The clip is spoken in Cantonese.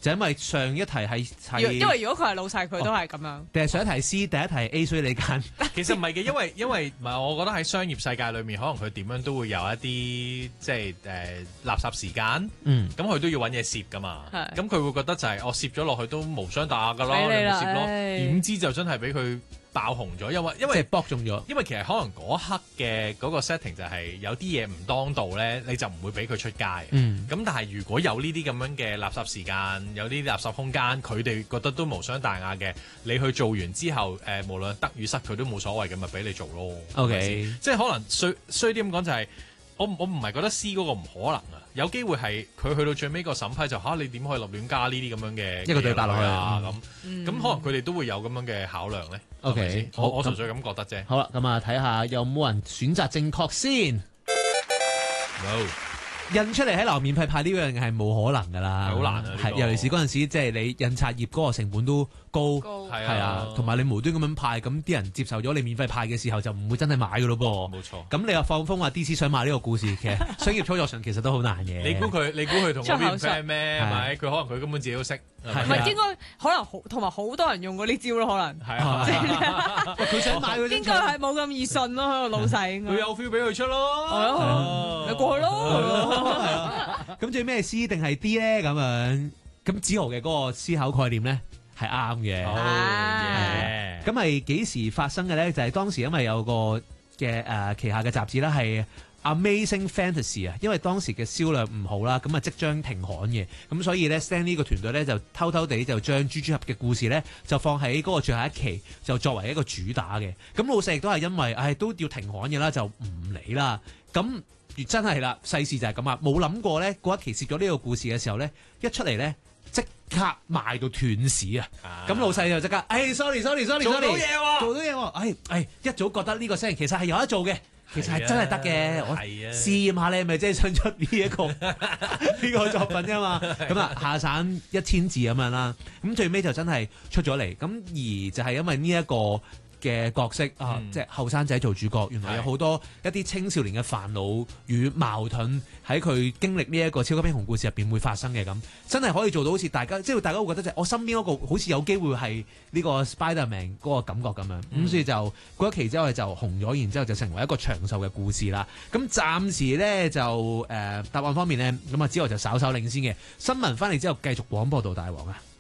就因為上一題係因為如果佢係老細，佢都係咁樣。 定係上一題 C，第一題 A， 所以你揀。 其實唔係嘅，因為唔係，我覺得喺商業世界裏面，可能佢點樣都會有一啲即係垃圾時間。咁佢都要揾嘢攝噶嘛。咁佢會覺得就係我攝咗落去都無傷大雅噶咯，你咪攝咯。點知就真係俾佢爆紅咗，因為即係搏中咗。因為其實可能嗰刻嘅嗰個 setting 就係有啲嘢唔當道咧，你就唔會俾佢出街。咁但係如果有呢啲咁樣嘅垃圾時間，有呢啲垃圾空間，佢哋覺得都無傷大雅嘅，你去做完之後，無論得與失，佢都冇所謂嘅，咪俾你做咯。 OK， 即係可能衰啲咁講就係、我唔係覺得 C 嗰個唔可能啊，有機會係佢去到最尾個審批就你點可以立亂加呢啲咁樣嘅一個對白落去啊咁可能佢哋都會有咁樣嘅考量咧。 OK， 我純粹咁覺得啫。 好啦，咁啊睇下有冇人選擇正確先。印出嚟喺樓面派呢樣嘢係冇可能噶啦， 好難啊！ 係尤其是嗰陣時，即係你印刷業嗰個成本都高，係啊，同埋你無端咁樣派，咁啲人接受咗你免費派嘅時候，就唔會真係買噶咯噃。 冇錯。 咁你又放風話 DC 想買呢個故事，其實商業操作上其實都好難嘅。 你估佢同我邊 friend 咩？係咪？佢可能佢根本自己都識。 唔係應該可能同埋好多人用過呢招咯，可能係啊。 佢想買嗰啲應該係冇咁易信咯，個老細應該。 佢有 feel 俾佢出咯， 你過去咯。 咁最尾係 C 定係 D 咧？咁樣咁梓豪嘅嗰個思考概念咧係啱嘅。咁係幾時發生嘅咧？就係當時因為有個嘅旗下嘅雜誌啦，係 Amazing Fantasy 啊，因為當時嘅銷量唔好啦，咁啊即將停刊嘅，咁所以咧 Stan 呢個團隊咧就偷偷地就將蜘蛛俠嘅故事咧就放喺嗰個最後一期，就作為一個主打嘅。咁老細亦都係因為都要停刊嘅啦，就唔理啦。咁真係啦，世事就係咁啊！冇諗過咧，嗰一期攝咗呢個故事嘅時候咧，一出嚟咧即刻賣到斷市啊！咁老細就即刻，sorry，做到嘢喎，一早覺得呢個聲其實係有得做嘅。其實係真係得嘅，我試驗下你係咪真係想出呢一個呢個作品啫嘛？咁啊下省1000字咁樣啦，咁最尾就真係出咗嚟。咁而就係因為呢一個嘅角色即係後生仔做主角，原來有好多一啲青少年嘅煩惱與矛盾喺佢經歷呢一個超級英雄故事入邊會發生嘅。咁真係可以做到好似大家即係大家會覺得我身邊嗰個好似有機會係呢個 Spider-Man 嗰個感覺咁樣。咁所以就嗰一期之後就紅咗，然之後就成為一個長壽嘅故事啦。咁暫時咧就答案方面咧，咁啊之後就稍稍領先嘅。新聞翻嚟之後繼續廣播道大王啊！